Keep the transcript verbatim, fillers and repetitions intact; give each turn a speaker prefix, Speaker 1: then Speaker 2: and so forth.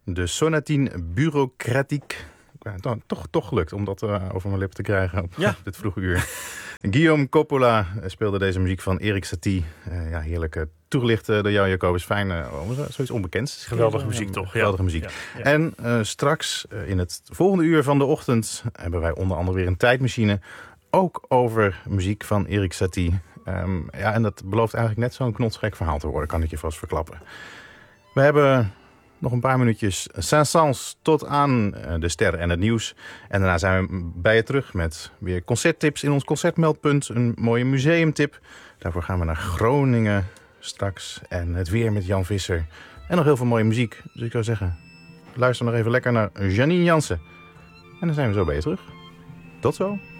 Speaker 1: De Sonatine Bureaucratique. Ja, toch, toch, toch gelukt om dat uh, over mijn lippen te krijgen op
Speaker 2: ja.
Speaker 1: dit vroege uur. Guillaume Coppola speelde deze muziek van Erik Satie. Uh, ja, heerlijk uh, toegelicht uh, door jou, Jacobus. Fijn, uh, zoiets onbekends.
Speaker 2: Geweldige muziek,
Speaker 1: uh,
Speaker 2: toch?
Speaker 1: Geweldige
Speaker 2: ja.
Speaker 1: muziek.
Speaker 2: Ja, ja.
Speaker 1: En uh, straks uh, in het volgende uur van de ochtend hebben wij onder andere weer een tijdmachine. Ook over muziek van Erik Satie. Um, ja, en dat belooft eigenlijk net zo'n knotsgek verhaal te worden, kan ik je vast verklappen. We hebben nog een paar minuutjes Saint-Saëns tot aan de ster en het nieuws. En daarna zijn we bij je terug met weer concerttips in ons concertmeldpunt. Een mooie museumtip. Daarvoor gaan we naar Groningen straks. En het weer met Jan Visser. En nog heel veel mooie muziek. Dus ik zou zeggen, luister nog even lekker naar Janine Jansen. En dan zijn we zo bij je terug. Tot zo.